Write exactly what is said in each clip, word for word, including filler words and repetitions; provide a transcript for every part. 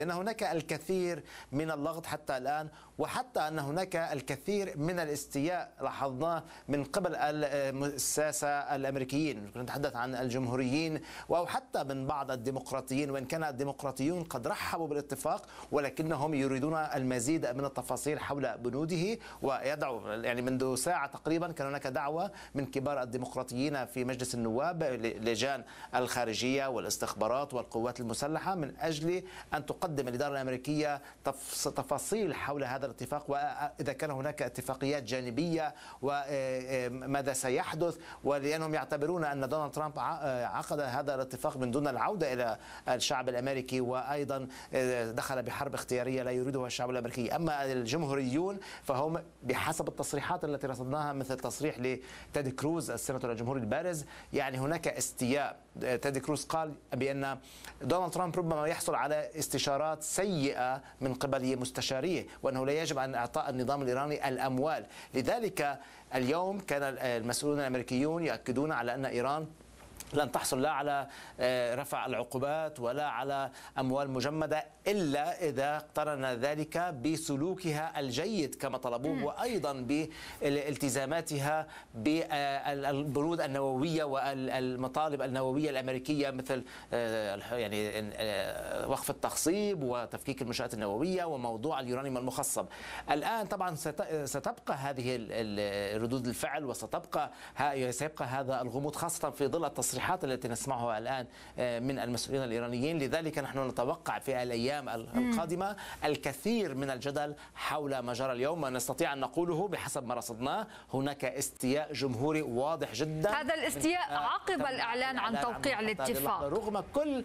أن هناك الكثير من اللغط حتى الآن، وحتى أن هناك الكثير من الاستياء لاحظناه من قبل الساسة الأمريكيين، نتحدث عن الجمهوريين أو حتى من بعض الديمقراطيين، وإن كان الديمقراطيون قد رحبوا بالاتفاق ولكنهم يريدون المزيد من التفاصيل حول بنوده. ويدعو يعني منذ ساعة تقريبا كان هناك دعوة من كبار الديمقراطيين في مجلس النواب لجان الخارجية والاستخبارات والقوات المسلحة من أجل أن تقدم الإدارة الأمريكية تفاصيل حول هذا الاتفاق، وإذا كان هناك اتفاقيات جانبية وماذا سيحدث، ولأنهم يعتبرون أن دونالد ترامب عقد هذا الاتفاق من دون العودة إلى الشعب الأمريكي، وأيضا دخل بحرب اختيارية لا يريدها الشعب الأمريكي. أما الجمهوريون فهم بحسب التصريحات التي رصدناها مثل تصريح لتيد كروز السيناتور الجمهوري البارز، يعني هناك استياء. تيد كروز قال بأن دونالد ترامب ربما يحصل على استشارات سيئة من قبل مستشاريه، وأنه لا يجب أن إعطاء النظام الإيراني الأموال. لذلك اليوم كان المسؤولون الأمريكيون يؤكدون على أن إيران لن تحصل لا على رفع العقوبات ولا على أموال مجمدة إلا إذا اقترن ذلك بسلوكها الجيد كما طلبوه، وأيضا بالتزاماتها بالبنود النووية والمطالب النووية الأمريكية مثل يعني وقف التخصيب وتفكيك المنشآت النووية وموضوع اليورانيوم المخصب. الآن طبعا ستبقى هذه ردود الفعل وستبقى سيبقى هذا الغموض خاصة في ظل التصريحات التي نسمعها الآن من المسؤولين الإيرانيين. لذلك نحن نتوقع في الأيام القادمة الكثير من الجدل حول ما جرى اليوم، ونستطيع أن نقوله بحسب ما رصدناه هناك استياء جمهوري واضح جدا. هذا الاستياء عقب الإعلان عن توقيع الاتفاق، رغم كل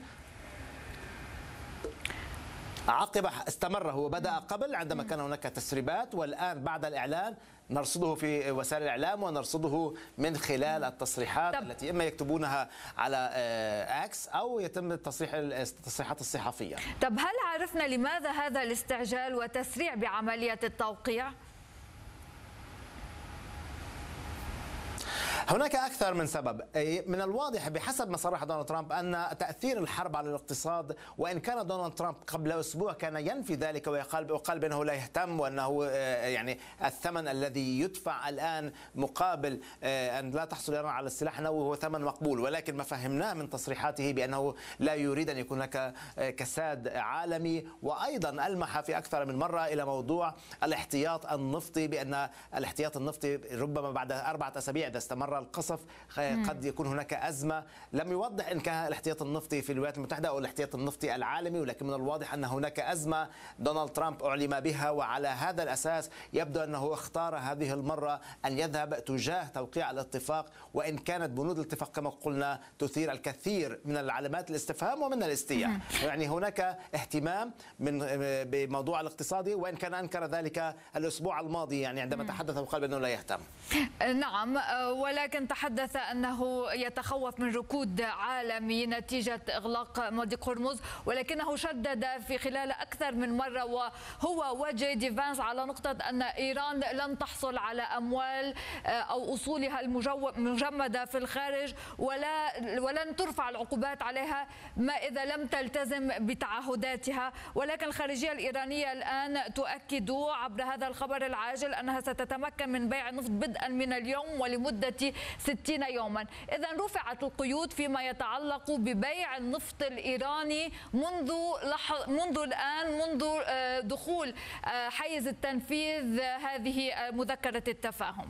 عقب استمر. هو بدأ قبل عندما كان هناك تسريبات، والآن بعد الإعلان نرصده في وسائل الإعلام ونرصده من خلال التصريحات التي إما يكتبونها على اكس أو يتم التصريح التصريحات الصحفية. طب هل عرفنا لماذا هذا الاستعجال وتسريع بعملية التوقيع؟ هناك أكثر من سبب. من الواضح بحسب ما صرح دونالد ترامب أن تأثير الحرب على الاقتصاد، وإن كان دونالد ترامب قبل أسبوع كان ينفي ذلك ويقال وقال بأنه لا يهتم، وأنه يعني الثمن الذي يدفع الآن مقابل أن لا تحصل إيران على السلاح النووي هو ثمن مقبول، ولكن ما فهمناه من تصريحاته بأنه لا يريد أن يكون هناك كساد عالمي. وأيضا ألمح في أكثر من مرة إلى موضوع الاحتياط النفطي، بأن الاحتياط النفطي ربما بعد أربعة أسابيع إذا استمر القصف قد يكون هناك أزمة. لم يوضح إن كان الاحتياط النفطي في الولايات المتحدة أو الاحتياط النفطي العالمي، ولكن من الواضح أن هناك أزمة دونالد ترامب أعلم بها، وعلى هذا الأساس يبدو أنه اختار هذه المرة أن يذهب تجاه توقيع الاتفاق، وإن كانت بنود الاتفاق كما قلنا تثير الكثير من العلامات الاستفهام ومن الاستياء. يعني هناك اهتمام من بموضوع الاقتصادي، وإن كان أنكر ذلك الأسبوع الماضي يعني عندما تحدث وقال بأنه لا يهتم. نعم، ولكن تحدث أنه يتخوف من ركود عالمي نتيجة إغلاق مضيق هرمز، ولكنه شدد في خلال أكثر من مرة وهو وجه ديفانس على نقطة أن إيران لن تحصل على أموال أو أصولها المجمدة في الخارج، ولا ولن ترفع العقوبات عليها ما إذا لم تلتزم بتعهداتها. ولكن الخارجية الإيرانية الآن تؤكد عبر هذا الخبر العاجل أنها ستتمكن من بيع النفط بدءا من اليوم ولمدة ستين يوما. إذا رفعت القيود فيما يتعلق ببيع النفط الإيراني منذ لحظ منذ الآن منذ دخول حيز التنفيذ هذه مذكرة التفاهم.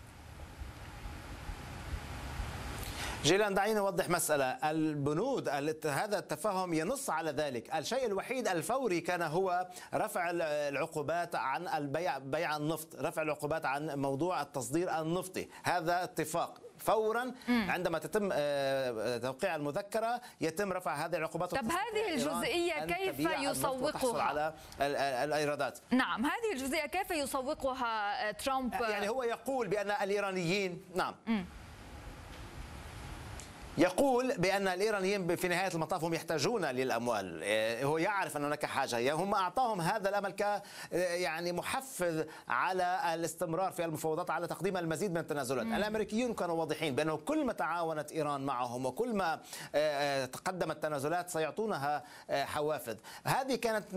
جيلان دعينا نوضح مسألة. البنود هذا التفاهم ينص على ذلك. الشيء الوحيد الفوري كان هو رفع العقوبات عن البيع بيع النفط، رفع العقوبات عن موضوع التصدير النفطي. هذا اتفاق فورا عندما تتم توقيع المذكرة يتم رفع هذه العقوبات. طب هذه الجزئية كيف يسوقها على الإيرادات؟ نعم، هذه الجزئية كيف يسوقها ترامب؟ يعني هو يقول بأن الإيرانيين نعم م. يقول بأن الإيرانيين في نهاية المطاف هم يحتاجون للأموال. هو يعرف أن هناك حاجة، هم أعطاهم هذا الأمل ك يعني محفز على الاستمرار في المفاوضات على تقديم المزيد من التنازلات. الأمريكيون كانوا واضحين بأنه كل ما تعاونت إيران معهم وكل ما تقدمت تنازلات سيعطونها حوافز. هذه كانت